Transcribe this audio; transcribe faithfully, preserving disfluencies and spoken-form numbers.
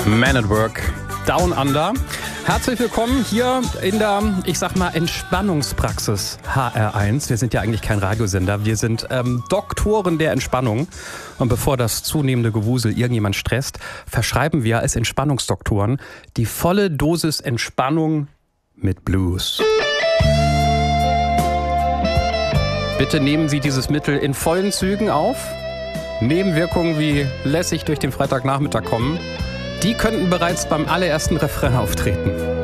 Man at Work, Down Under. Herzlich willkommen hier in der, ich sag mal, Entspannungspraxis H R eins. Wir sind ja eigentlich kein Radiosender, wir sind ähm, Doktoren der Entspannung. Und bevor das zunehmende Gewusel irgendjemand stresst, verschreiben wir als Entspannungsdoktoren die volle Dosis Entspannung mit Blues. Bitte nehmen Sie dieses Mittel in vollen Zügen auf. Nebenwirkungen wie lässig durch den Freitagnachmittag kommen, die könnten bereits beim allerersten Refrain auftreten.